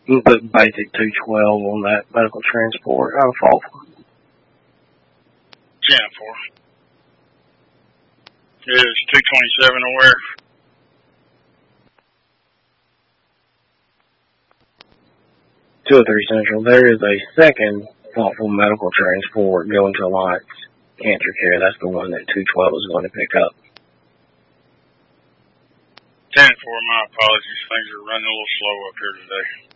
You can put basic 212 on that medical transport out of Folsom. 10-4. Is 227 aware? Two or three Central. There is a second thoughtful medical transport going to Alliance Cancer Care. That's the one that 212 is going to pick up. 10-4, my apologies. Things are running a little slow up here today.